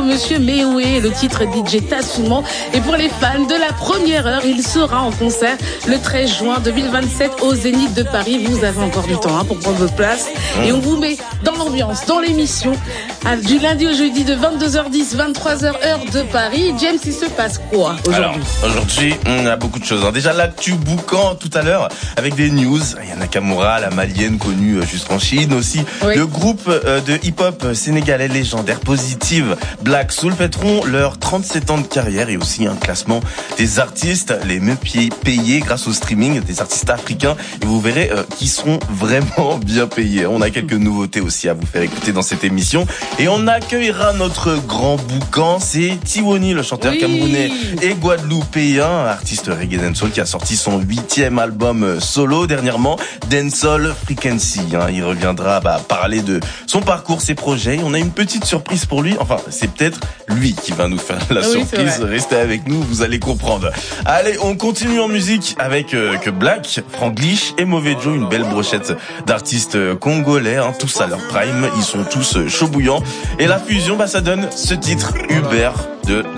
Monsieur Méoué, le titre DJ Tassoumant. Et pour les fans de la première heure, il sera en concert le 13 juin 2027 au Zénith de Paris. Vous avez encore du temps pour prendre votre place. Et on vous met dans l'ambiance, dans l'émission, du lundi au jeudi de 22h10, 23h heure de Paris. James, il se passe quoi aujourd'hui? Alors, aujourd'hui, on a beaucoup de choses. Déjà, l'actu boucan tout à l'heure avec des news. Il y a Nakamura, la malienne connue jusqu'en Chine aussi. Oui. Le groupe de hip-hop sénégalais légendaire Positive Black Soul fêteront leurs 37 ans de carrière et aussi un classement des artistes les mieux payés grâce au streaming des artistes africains. Et vous verrez qu'ils seront vraiment bien payés. On a quelques nouveautés aussi à vous faire écouter dans cette émission. Et on accueillera notre grand boucan, c'est Tiwoni, le chanteur camerounais et guadeloupéen, artiste reggae dancehall qui a sorti son 8e album solo dernièrement, Dancehall Frequency. Il reviendra parler de son parcours, ses projets. On a une petite surprise pour lui. Enfin, c'est peut-être lui qui va nous faire la surprise. Restez avec nous, vous allez comprendre. Allez, on continue en musique avec que Black, Franglish et Mauvais Joe, une belle brochette d'artistes congolais, tous à leur prime. Ils sont tous chauds bouillants. Et la fusion, ça donne ce titre, Uber de